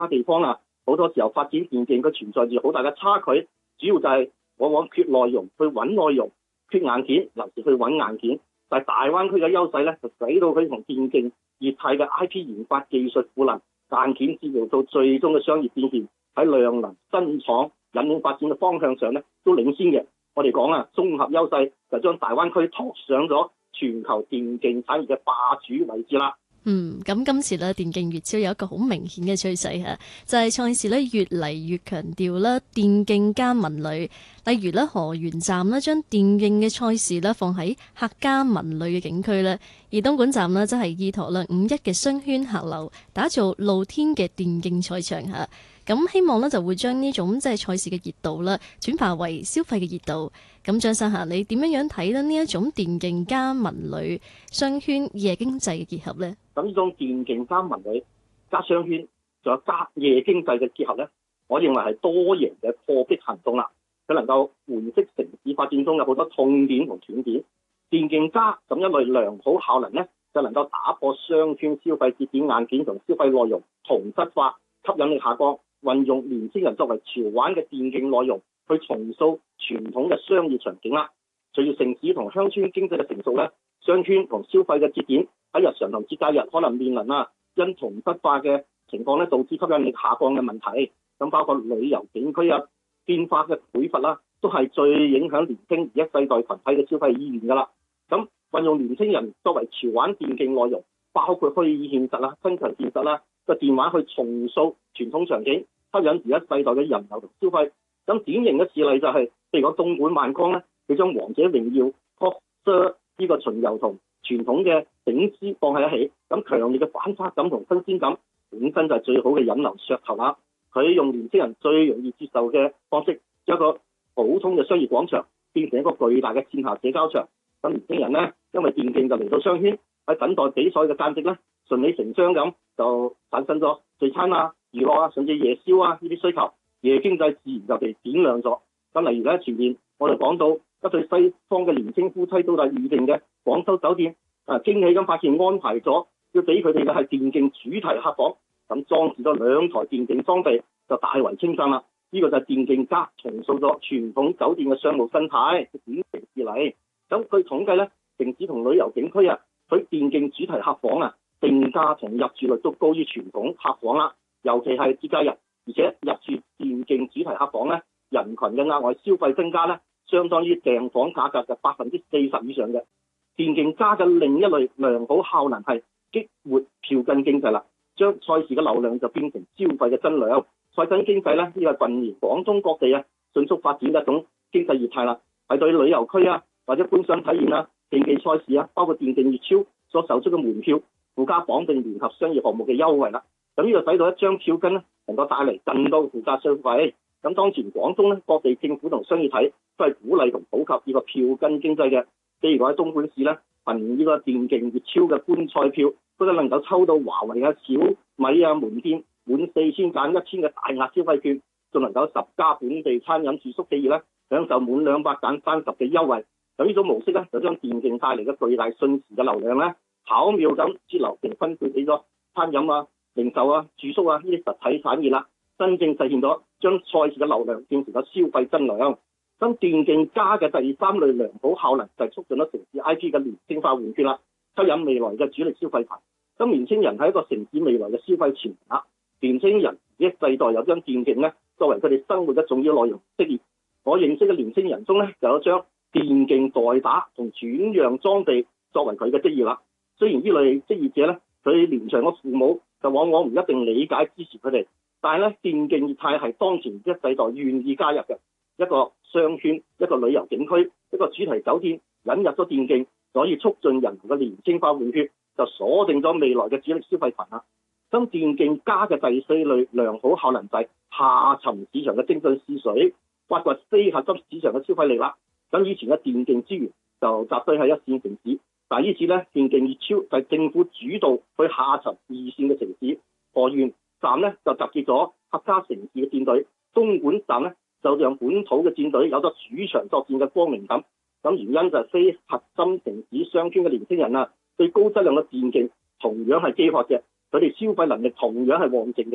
他地方啊，好多時候發展電競佢存在住好大嘅差距，主要就係往往缺內容去揾內容，缺硬件尤其去揾硬件。但係大灣區嘅優勢咧，就使到佢同電競業態嘅 IP 研發技術賦能、硬件治療到最終嘅商業變現，喺量能、新廠引領發展嘅方向上咧，都領先嘅。我哋講啊，綜合優勢就將大灣區托上咗全球電競產業嘅霸主位置啦。 咁今次咧電競粵超有一個好明顯嘅趨勢嚇，就係賽事咧越嚟越強調啦電競加文旅，例如咧河源站咧將電競嘅賽事咧放喺客家文旅嘅景區咧，而東莞站呢，則係依託啦5·1嘅商圈客流，打造露天嘅電競賽場嚇。咁希望呢就會將呢種即係賽事嘅熱度啦，轉化為消費嘅熱度。咁張生嚇，你點樣睇呢一種電競加文旅商圈夜經濟嘅結合呢？ 咁呢種電競加文旅加商圈，仲有加夜經濟嘅結合呢，我認為係多贏嘅破壁行動啦。佢能夠喚醒城市發展中有好多痛點同斷點。電競加咁一類良好效能呢，就能夠打破商圈消費節點硬件同消費內容同質化，吸引力下降。運用年輕人作為潮玩嘅電競內容去重塑傳統嘅商業場景啦。隨住城市同鄉村經濟嘅成熟咧，商圈同消費嘅節點喺日常同節假日可能面臨因同質化嘅情況咧，導致吸引力下降嘅問題。咁包括旅遊景區變化嘅匱乏啦，都係最影響年輕而一世代群體嘅消費意願噶啦。咁運用年輕人作為潮玩電競內容，包括虛擬現實啦、增強現實啦個電話去重塑傳統場景，吸引而一世代嘅人流同消費。咁典型嘅事例就係、譬如講東莞萬江咧，佢將王者榮耀 Cosser 呢個巡遊同傳統嘅醒獅放喺一起，咁強烈嘅反差感同新鮮感本身就係最好嘅引流噱頭啦。佢用年輕人最容易接受嘅方式，將一個普通嘅商業廣場變成一個巨大嘅線下社交場。咁年輕人呢，因為電競就嚟到商圈，喺等待比賽嘅間隙呢，順理成章咁就產生咗聚餐啊、娛樂啊，甚至夜宵啊呢啲需求，夜經濟自然就被點亮咗。咁例如咧，前面我哋講到一對西方嘅年輕夫妻到達預定嘅廣州酒店，驚喜咁發現安排咗要俾佢哋嘅係電競主題客房，咁裝置咗2台電競裝備，就大為稱讚啦。呢、個就係電競加重塑咗傳統酒店嘅商務生態嘅典型事例。咁據統計咧，城市同旅遊景區佢電競主題客房定價同入住率都高於傳統客房啦。尤其係節假日，而且入住電競主題客房人群嘅額外消費增加相當於訂房價格嘅40%以上嘅。電競加嘅另一類良好效能係激活票根經濟啦，將賽事嘅流量就變成消費嘅增量。賽根經濟呢個近年廣東各地迅速發展嘅一種經濟業態啦，係對旅遊區或者觀賞體驗競技賽事包括電競粵超所售出嘅門票附加綁定聯合商業項目嘅優惠啦。咁呢個使到一張票根能夠帶嚟更多附加消費。咁當前廣東各地政府同商業體都係鼓勵同普及呢個票根經濟嘅。譬如喺東莞市憑呢個電競粵超嘅觀賽票，都能夠抽到華為小米門店滿4000減1000嘅大額消費券，仲能夠10家本地餐飲住宿企業享受滿200減30嘅優惠。咁呢種模式就將電競帶嚟嘅巨大瞬時嘅流量巧妙咁節流並分配俾咗餐飲零售住宿呢啲實體產業啦，真正實現咗將賽事嘅流量變成咗消費增量。咁電競加嘅第3類良好效能就係促進咗城市 IP 嘅年輕化換血啦，吸引未來嘅主力消費群。咁年輕人係一個城市未來嘅消費潛能。年輕人一世代有將電競作為佢哋生活嘅重要內容職業。我認識嘅年輕人中就有將電競代打同轉讓裝備作為佢嘅職業啦。雖然呢類職業者佢年長嘅父母就往往唔一定理解支持佢哋，但係電競業態係當前一世代願意加入嘅一個商圈、一個旅遊景區、一個主題酒店引入咗電競，可以促進人嘅年輕化換血，就鎖定咗未來嘅主力消費群啦。咁電競加嘅第4類良好效能就係下沉市場嘅精進試水，挖掘非核心市場嘅消費力啦。咁以前嘅電競資源就集堆喺一線城市，但係呢次電競粵超就係政府主導去下沉2線嘅城市。河源站就集結咗客家城市嘅戰隊，東莞站就讓本土嘅戰隊有咗主場作戰嘅光明感。咁原因就係非核心城市商圈嘅年輕人對高質量嘅電競同樣係飢渴嘅，佢哋消費能力同樣係旺盛嘅。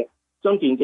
將電競